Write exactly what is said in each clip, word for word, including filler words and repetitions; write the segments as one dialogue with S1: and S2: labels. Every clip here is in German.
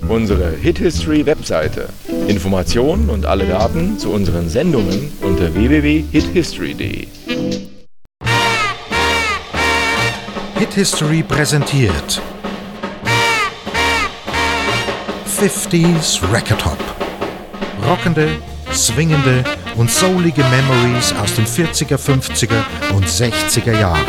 S1: Unsere Hit History Webseite. Informationen und alle Daten zu unseren Sendungen unter w w w punkt hit history punkt d e.
S2: Hit History präsentiert fünfziger Record Hop. Rockende, swingende und soulige Memories aus den vierziger, fünfziger und sechziger Jahren.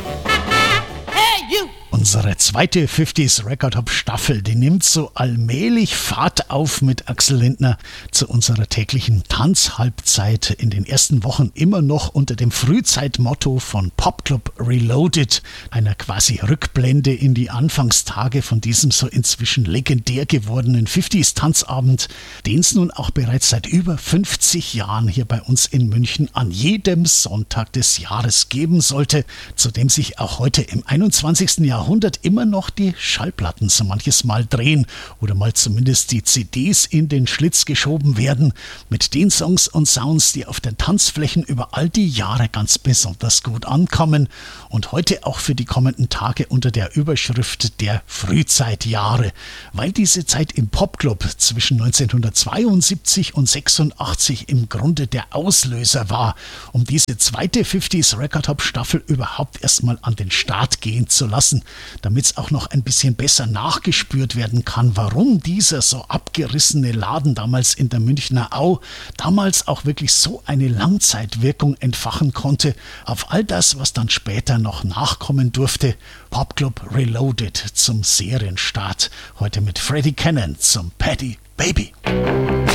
S3: Unsere zweite fünfziger Record Hop Staffel, die nimmt so allmählich Fahrt auf mit Axel Lindner zu unserer täglichen Tanzhalbzeit. In den ersten Wochen immer noch unter dem Frühzeitmotto von Popclub Reloaded, einer quasi Rückblende in die Anfangstage von diesem so inzwischen legendär gewordenen fünfziger Tanzabend, den es nun auch bereits seit über fünfzig Jahren hier bei uns in München an jedem Sonntag des Jahres geben sollte, zu dem sich auch heute im einundzwanzigsten Jahrhundert immer noch die Schallplatten so manches Mal drehen oder mal zumindest die C Ds in den Schlitz geschoben werden mit den Songs und Sounds, die auf den Tanzflächen über all die Jahre ganz besonders gut ankommen und heute auch für die kommenden Tage unter der Überschrift der Frühzeitjahre, weil diese Zeit im Popclub zwischen neunzehnhundertzweiundsiebzig und sechsundachtzig im Grunde der Auslöser war, um diese zweite fünfziger Record Hop Staffel überhaupt erstmal an den Start gehen zu lassen, damit es auch noch ein bisschen besser nachgespürt werden kann, warum dieser so abgerissene Laden damals in der Münchner Au damals auch wirklich so eine Langzeitwirkung entfachen konnte auf all das, was dann später noch nachkommen durfte. Popclub Reloaded zum Serienstart. Heute mit Freddie Cannon zum Paddy Baby.